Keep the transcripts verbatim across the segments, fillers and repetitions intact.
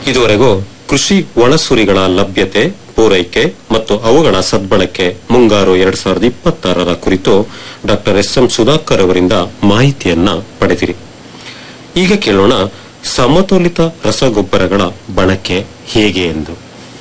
ಇದುವರೆಗೂ ಕೃಷಿ ಒಳಸುರಿಗಳ ಲಭ್ಯತೆ, ಪೂರೈಕೆ ಮತ್ತು ಅವುಗಳ ಸದ್ಬಳಕೆ ಮುಂಗಾರು ಎರಡ್ ಸಾವಿರದ ಇಪ್ಪತ್ತಾರರ ಕುರಿತು ಡಾಕ್ಟರ್ ಎಸ್ ಎಂ ಸುಧಾಕರ್ ಅವರಿಂದ ಮಾಹಿತಿಯನ್ನ ಪಡೆದಿರಿ. ಈಗ ಕೇಳೋಣ ಸಮತೋಲಿತ ರಸಗೊಬ್ಬರಗಳ ಬಳಕೆ ಹೇಗೆ ಎಂದು.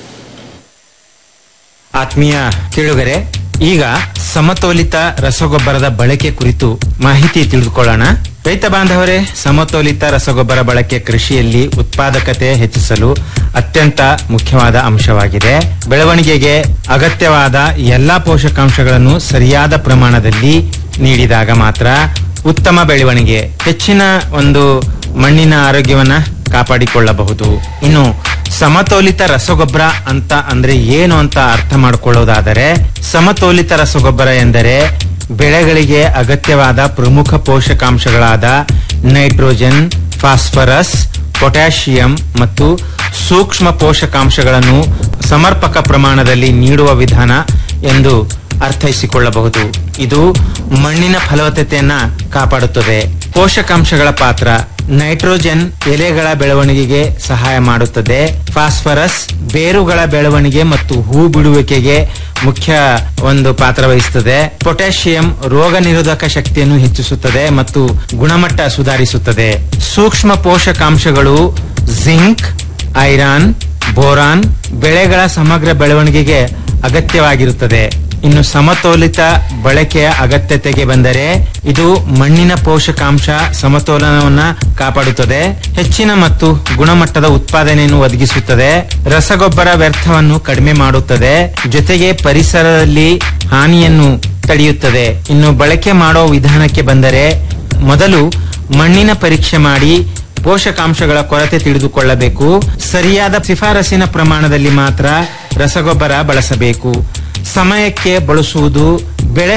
ಆತ್ಮೀಯ ಕೇಳುಗರೆ, ಈಗ ಸಮತೋಲಿತ ರಸಗೊಬ್ಬರದ ಬಳಕೆ ಕುರಿತು ಮಾಹಿತಿ ತಿಳಿದುಕೊಳ್ಳೋಣ. ರೈತ ಬಾಂಧವರೇ, ಸಮತೋಲಿತ ರಸಗೊಬ್ಬರ ಬಳಕೆ ಕೃಷಿಯಲ್ಲಿ ಉತ್ಪಾದಕತೆ ಹೆಚ್ಚಿಸಲು ಅತ್ಯಂತ ಮುಖ್ಯವಾದ ಅಂಶವಾಗಿದೆ. ಬೆಳವಣಿಗೆಗೆ ಅಗತ್ಯವಾದ ಎಲ್ಲಾ ಪೋಷಕಾಂಶಗಳನ್ನು ಸರಿಯಾದ ಪ್ರಮಾಣದಲ್ಲಿ ನೀಡಿದಾಗ ಮಾತ್ರ ಉತ್ತಮ ಬೆಳವಣಿಗೆ, ಹೆಚ್ಚಿನ ಒಂದು ಮಣ್ಣಿನ ಆರೋಗ್ಯವನ್ನ ಕಾಪಾಡಿಕೊಳ್ಳಬಹುದು. ಇನ್ನು ಸಮತೋಲಿತ ರಸಗೊಬ್ಬರ ಅಂತ ಅಂದ್ರೆ ಏನು ಅಂತ ಅರ್ಥ ಮಾಡಿಕೊಳ್ಳೋದಾದರೆ, ಸಮತೋಲಿತ ರಸಗೊಬ್ಬರ ಎಂದರೆ ಬೆಳೆಗಳಿಗೆ ಅಗತ್ಯವಾದ ಪ್ರಮುಖ ಪೋಷಕಾಂಶಗಳಾದ ನೈಟ್ರೋಜನ್, ಫಾಸ್ಫರಸ್, ಪೊಟ್ಯಾಷಿಯಂ ಮತ್ತು ಸೂಕ್ಷ್ಮ ಪೋಷಕಾಂಶಗಳನ್ನು ಸಮರ್ಪಕ ಪ್ರಮಾಣದಲ್ಲಿ ನೀಡುವ ವಿಧಾನ ಎಂದು ಅರ್ಥೈಸಿಕೊಳ್ಳಬಹುದು. ಇದು ಮಣ್ಣಿನ ಫಲವತ್ತತೆಯನ್ನ ಕಾಪಾಡುತ್ತದೆ. ಪೋಷಕಾಂಶಗಳ ಪಾತ್ರ: ನೈಟ್ರೋಜನ್ ಎಲೆಗಳ ಬೆಳವಣಿಗೆಗೆ ಸಹಾಯ ಮಾಡುತ್ತದೆ. ಫಾಸ್ಫರಸ್ ಬೇರುಗಳ ಬೆಳವಣಿಗೆ ಮತ್ತು ಹೂ ಬಿಡುವಿಕೆಗೆ ಮುಖ್ಯ ಒಂದು ಪಾತ್ರ ವಹಿಸುತ್ತದೆ. ಪೊಟ್ಯಾಷಿಯಂ ರೋಗ ನಿರೋಧಕ ಶಕ್ತಿಯನ್ನು ಹೆಚ್ಚಿಸುತ್ತದೆ ಮತ್ತು ಗುಣಮಟ್ಟ ಸುಧಾರಿಸುತ್ತದೆ. ಸೂಕ್ಷ್ಮ ಪೋಷಕಾಂಶಗಳು ಜಿಂಕ್, ಐರನ್, ಬೋರಾನ್ ಬೆಳೆಗಳ ಸಮಗ್ರ ಬೆಳವಣಿಗೆಗೆ ಅಗತ್ಯವಾಗಿರುತ್ತದೆ. ಇನ್ನು ಸಮತೋಲಿತ ಬಳಕೆಯ ಅಗತ್ಯತೆಗೆ ಬಂದರೆ, ಇದು ಮಣ್ಣಿನ ಪೋಷಕಾಂಶ ಸಮತೋಲನವನ್ನ ಕಾಪಾಡುತ್ತದೆ, ಹೆಚ್ಚಿನ ಮತ್ತು ಗುಣಮಟ್ಟದ ಉತ್ಪಾದನೆಯನ್ನು ಒದಗಿಸುತ್ತದೆ, ರಸಗೊಬ್ಬರ ವ್ಯರ್ಥವನ್ನು ಕಡಿಮೆ ಮಾಡುತ್ತದೆ, ಜೊತೆಗೆ ಪರಿಸರದಲ್ಲಿ ಹಾನಿಯನ್ನು ತಡೆಯುತ್ತದೆ. ಇನ್ನು ಬಳಕೆ ಮಾಡೋ ವಿಧಾನಕ್ಕೆ ಬಂದರೆ, ಮೊದಲು ಮಣ್ಣಿನ ಪರೀಕ್ಷೆ ಮಾಡಿ ಪೋಷಕಾಂಶಗಳ ಕೊರತೆ ತಿಳಿದುಕೊಳ್ಳಬೇಕು. ಸರಿಯಾದ ಶಿಫಾರಸಿನ ಪ್ರಮಾಣದಲ್ಲಿ ಮಾತ್ರ ರಸಗೊಬ್ಬರ ಬಳಸಬೇಕು. ಸಮಯಕ್ಕೆ ಬಳಸುವುದು